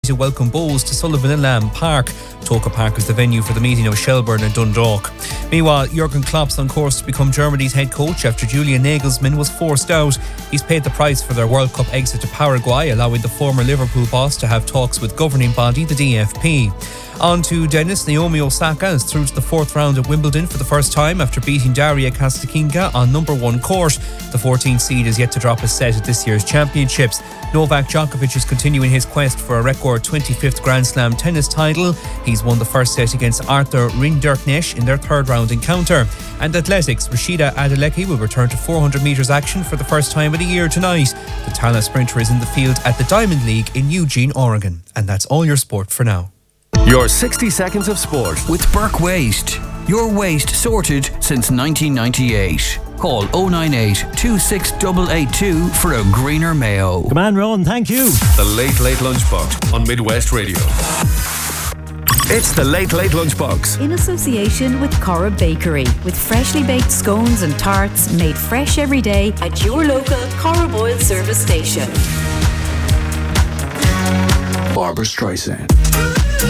to welcome Bows to Sullivan and Lamb Park. Toka Park is the venue for the meeting of Shelbourne and Dundalk. Meanwhile, Jurgen Klopp's on course to become Germany's head coach after Julian Nagelsmann was forced out. He's paid the price for their World Cup exit to Paraguay, allowing the former Liverpool boss to have talks with governing body, the DFP. On to tennis. Naomi Osaka is through to the fourth round at Wimbledon for the first time after beating Daria Kasatkina on number one court. The 14th seed is yet to drop a set at this year's championships. Novak Djokovic is continuing his quest for a record 25th Grand Slam tennis title. He's won the first set against Arthur Rinderknecht in their third round encounter. And athletics, Rashida Adeleke will return to 400 metres action for the first time in a year tonight. The Tala sprinter is in the field at the Diamond League in Eugene, Oregon. And that's all your sport for now. Your 60 seconds of sport with Burke Waste. Your waste sorted since 1998. Call 098 26882 for a greener Mayo. Come on, Ron, thank you. The Late Late Lunchbox on Midwest Radio. It's the Late Late Lunchbox. In association with Cora Bakery, with freshly baked scones and tarts made fresh every day at your local Cora Boyle service station. Barbra Streisand.